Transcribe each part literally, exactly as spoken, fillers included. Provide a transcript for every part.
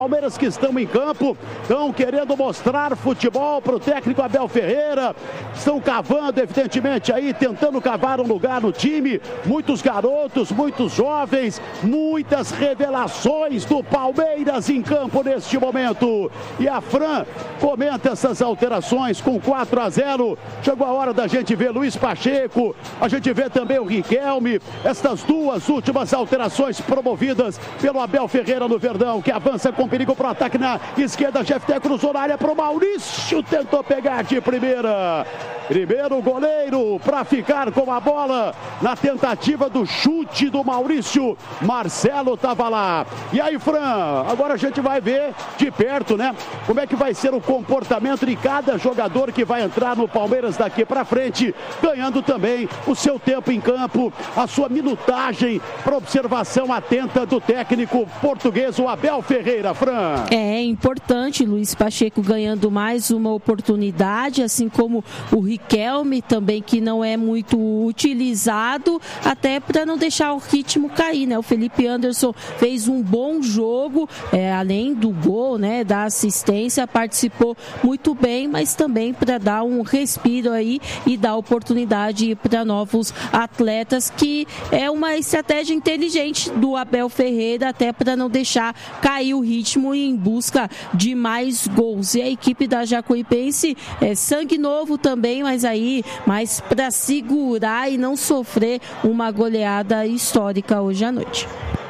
Palmeiras que estão em campo, estão querendo mostrar futebol para o técnico Abel Ferreira, estão cavando, evidentemente, aí, tentando cavar um lugar no time, muitos garotos, muitos jovens, muitas revelações do Palmeiras em campo neste momento. E a Fran comenta essas alterações com quatro a zero, chegou a hora da gente ver Luiz Pacheco, a gente vê também o Riquelme, estas duas últimas alterações promovidas pelo Abel Ferreira no Verdão, que avança com perigo para o ataque na esquerda. Jefté cruzou na área para o Maurício, tentou pegar de primeira. Primeiro goleiro para ficar com a bola na tentativa do chute do Maurício. Marcelo estava lá. E aí, Fran, agora a gente vai ver de perto, né? Como é que vai ser o comportamento de cada jogador que vai entrar no Palmeiras daqui para frente, ganhando também o seu tempo em campo, a sua minutagem para observação atenta do técnico português, o Abel Ferreira. Fran. É importante, Luiz Pacheco ganhando mais uma oportunidade, assim como o Riquelme também, que não é muito utilizado, até para não deixar o ritmo cair, né? O Felipe Anderson fez um bom jogo, é, além do gol, né, da assistência, participou muito bem, mas também para dar um respiro aí e dar oportunidade para novos atletas, que é uma estratégia inteligente do Abel Ferreira, até para não deixar cair o ritmo e em busca de mais gols. E a equipe da Jacuipense é sangue novo também, mas aí mais para segurar e não sofrer uma goleada histórica hoje à noite.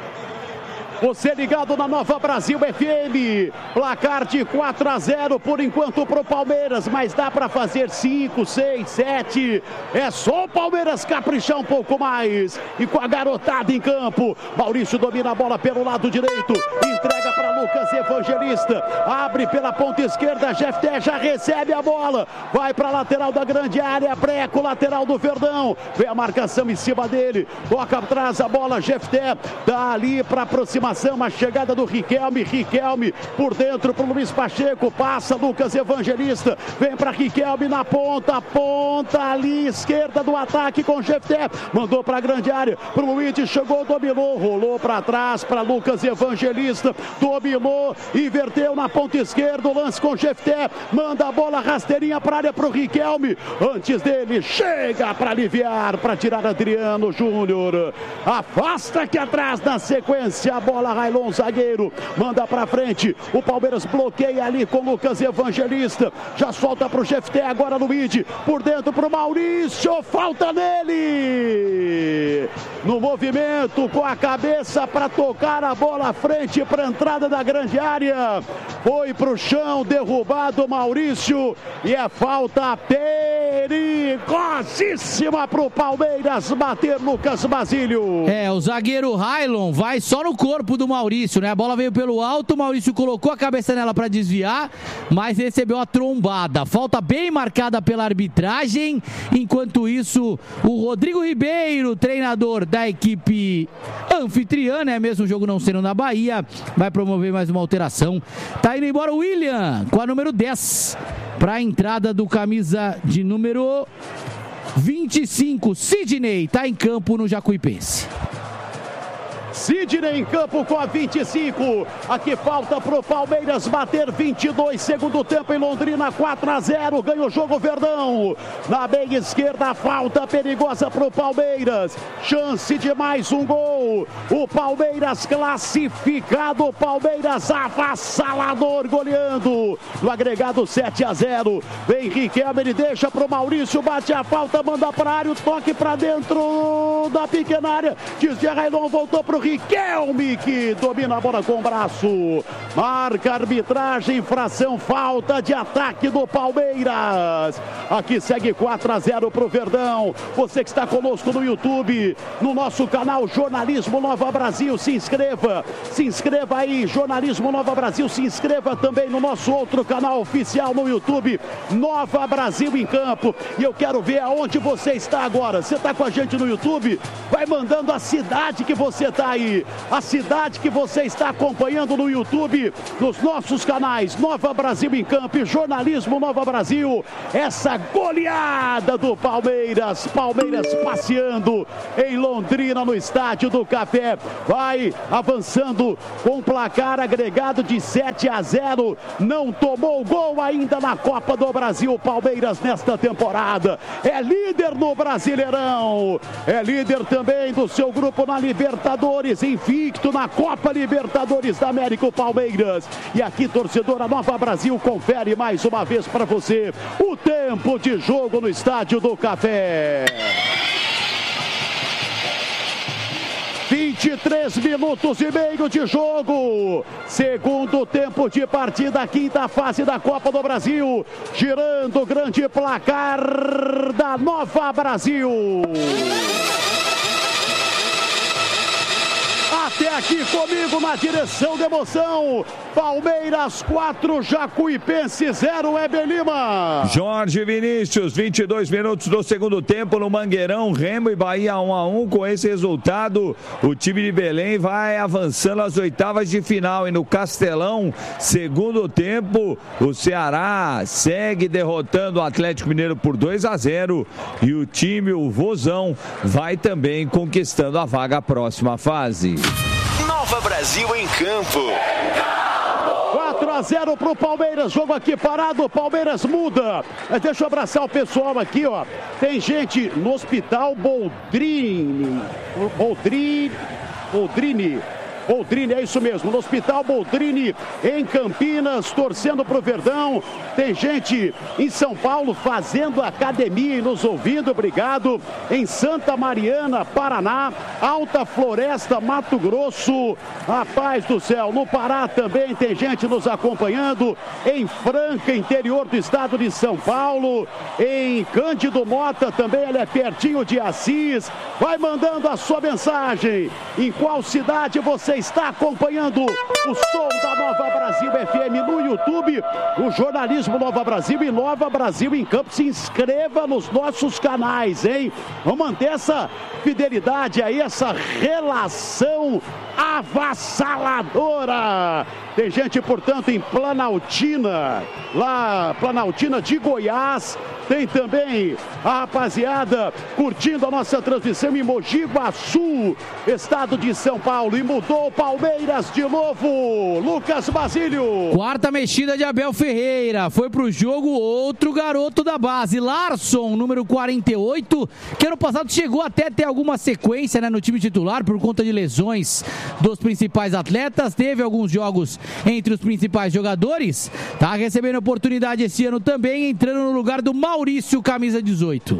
Você ligado na Nova Brasil F M, placar de quatro a zero por enquanto para o Palmeiras, mas dá para fazer cinco, seis, sete, é só o Palmeiras caprichar um pouco mais, e com a garotada em campo, Maurício domina a bola pelo lado direito, entrega para Lucas Evangelista, abre pela ponta esquerda, Jefté já recebe a bola, vai para a lateral da grande área, Breco, lateral do Verdão, vem a marcação em cima dele, toca atrás a bola, Jefté dá ali para aproximação, a chegada do Riquelme, Riquelme por dentro para o Luiz Pacheco, passa Lucas Evangelista, vem para Riquelme na ponta, ponta ali, esquerda do ataque com Jefté, mandou para a grande área, para o Luiz, chegou, dominou, rolou para trás para Lucas Evangelista, dominou, inverteu na ponta esquerda, o lance com Jefté, manda a bola rasteirinha para a área para o Riquelme, antes dele, chega para aliviar, para tirar Adriano Júnior, afasta aqui atrás na sequência, a bola Railon, zagueiro, manda pra frente, o Palmeiras bloqueia ali com Lucas Evangelista, já solta pro Jefté, agora Luiz, por dentro pro Maurício, falta nele, no movimento com a cabeça para tocar a bola à frente para a entrada da grande área, foi pro chão, derrubado Maurício, e é falta perigosíssima pro Palmeiras bater Lucas Basílio. É, o zagueiro Railon vai só no corpo do Maurício, né? A bola veio pelo alto, o Maurício colocou a cabeça nela para desviar, mas recebeu a trombada. Falta bem marcada pela arbitragem. Enquanto isso, o Rodrigo Ribeiro, treinador da equipe anfitriã, né? Mesmo o jogo não sendo na Bahia, vai promover mais uma alteração. Tá indo embora o William com a número dez para a entrada do camisa de número vinte e cinco. Sidney tá em campo no Jacuipense. Sidney em campo com a vinte e cinco. Aqui falta pro Palmeiras bater vinte e dois, segundo tempo em Londrina, quatro a zero. Ganha o jogo Verdão. Na meia esquerda, falta perigosa pro Palmeiras. Chance de mais um gol. O Palmeiras classificado. O Palmeiras avassalador, goleando. No agregado sete a zero. Vem Riquelme, ele deixa pro Maurício, bate a falta, manda pra área, o toque pra dentro da pequena área. Desvia Railon, voltou pro Riquelme, que domina a bola com o braço, marca a arbitragem, infração, falta de ataque do Palmeiras. Aqui segue quatro a zero pro Verdão. Você que está conosco no YouTube, no nosso canal Jornalismo Nova Brasil, se inscreva, se inscreva aí, Jornalismo Nova Brasil, se inscreva também no nosso outro canal oficial no YouTube, Nova Brasil em Campo. E eu quero ver aonde você está agora. Você está com a gente no YouTube? YouTube, vai mandando a cidade que você está aí, a cidade que você está acompanhando no YouTube, nos nossos canais Nova Brasil em Campo e Jornalismo Nova Brasil. Essa goleada do Palmeiras, Palmeiras passeando em Londrina no Estádio do Café, vai avançando com placar agregado de sete a zero, não tomou gol ainda na Copa do Brasil. Palmeiras nesta temporada é líder no Brasileirão, é líder também do seu grupo na Libertadores, invicto na Copa Libertadores da América, o Palmeiras. E aqui, torcedora Nova Brasil, confere mais uma vez para você o tempo de jogo no Estádio do Café. vinte e três minutos e meio de jogo, segundo tempo de partida, quinta fase da Copa do Brasil, girando o grande placar da Nova Brasil. Até aqui comigo na direção de emoção, Palmeiras quatro, Jacuipense zero, Heber Lima. Jorge Vinícius, vinte e dois minutos do segundo tempo no Mangueirão, Remo e Bahia um a um. Com esse resultado, o time de Belém vai avançando às oitavas de final. E no Castelão, segundo tempo, o Ceará segue derrotando o Atlético Mineiro por dois a zero. E o time, o Vozão, vai também conquistando a vaga à próxima fase. Nova Brasil em Campo. quatro a zero pro Palmeiras, jogo aqui parado, Palmeiras muda. Mas deixa eu abraçar o pessoal aqui, ó. Tem gente no Hospital Boldrini. Boldrini. Boldrini. Boldrini, é isso mesmo, no Hospital Boldrini, em Campinas, torcendo pro Verdão. Tem gente em São Paulo fazendo academia e nos ouvindo, obrigado. Em Santa Mariana, Paraná, Alta Floresta, Mato Grosso, rapaz do céu, no Pará também tem gente nos acompanhando. Em Franca, interior do estado de São Paulo, em Cândido Mota também, ele é pertinho de Assis. Vai mandando a sua mensagem. Em qual cidade você está acompanhando o som da Nova Brasil F M no YouTube, o Jornalismo Nova Brasil e Nova Brasil em Campo. Se inscreva nos nossos canais, hein? Vamos manter essa fidelidade aí, essa relação avassaladora. Tem gente, portanto, em Planaltina, lá, Planaltina de Goiás. Tem também a rapaziada curtindo a nossa transmissão em Mogi Guaçu, estado de São Paulo. E mudou o Palmeiras de novo. Lucas Basílio. Quarta mexida de Abel Ferreira. Foi pro jogo outro garoto da base, Larson, número quarenta e oito, que ano passado chegou até ter alguma sequência, né, no time titular por conta de lesões dos principais atletas. Teve alguns jogos entre os principais jogadores. Tá recebendo oportunidade esse ano também, entrando no lugar do Maurício, camisa dezoito.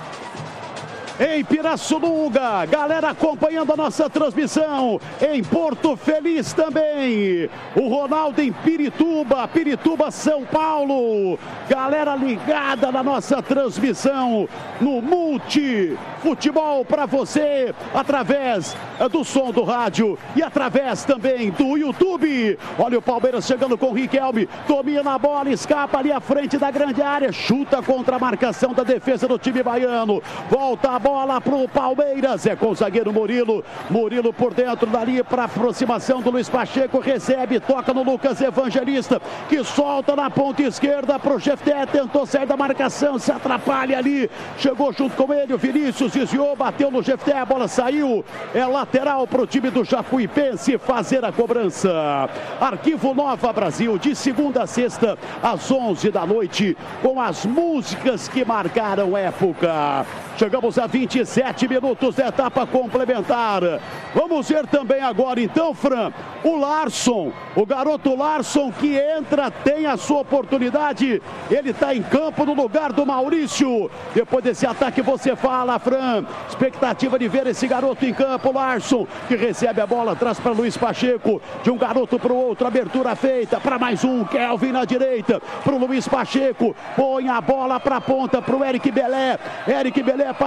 Em Pirassununga, galera acompanhando a nossa transmissão. Em Porto Feliz também. O Ronaldo em Pirituba, Pirituba, São Paulo. Galera ligada na nossa transmissão no Multi Futebol para você, através do som do rádio e através também do YouTube. Olha o Palmeiras chegando com o Riquelme. Domina a bola, escapa ali à frente da grande área. Chuta contra a marcação da defesa do time baiano. Volta a bola. Bola pro Palmeiras, é com o zagueiro Murilo, Murilo por dentro dali para aproximação do Luiz Pacheco, recebe, toca no Lucas Evangelista, que solta na ponta esquerda pro Jefté, tentou sair da marcação, se atrapalha ali, chegou junto com ele, o Vinícius desviou, bateu no Jefté, a bola saiu, é lateral pro time do Jacuipense fazer a cobrança. Arquivo Nova Brasil, de segunda a sexta, às onze da noite, com as músicas que marcaram época. Chegamos a vinte e sete minutos da etapa complementar. Vamos ver também agora, então, Fran, o Larson, o garoto Larson que entra, tem a sua oportunidade. Ele está em campo no lugar do Maurício. Depois desse ataque você fala, Fran. Expectativa de ver esse garoto em campo, Larson, que recebe a bola, traz para Luiz Pacheco. De um garoto para o outro, abertura feita para mais um, Kelvin na direita, para o Luiz Pacheco. Põe a bola para a ponta, para o Eric Belé. Eric Belé passa o pé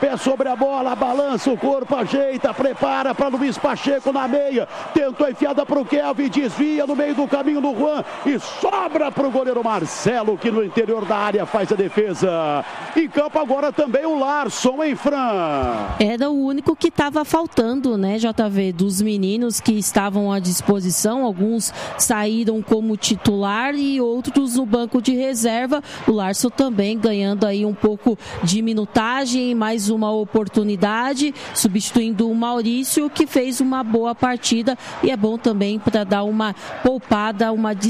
pé sobre a bola, balança o corpo, ajeita, prepara para Luiz Pacheco na meia. Tentou enfiada para o Kelvin, desvia no meio do caminho do Juan e sobra para o goleiro Marcelo, que no interior da área faz a defesa. Em campo agora também o Larson, hein, Fran? Era o único que estava faltando, né, J V, dos meninos que estavam à disposição. Alguns saíram como titular e outros no banco de reserva. O Larson também ganhando aí um pouco de minutagem, mais uma oportunidade, substituindo o Maurício, que fez uma boa partida, e é bom também para dar uma poupada, uma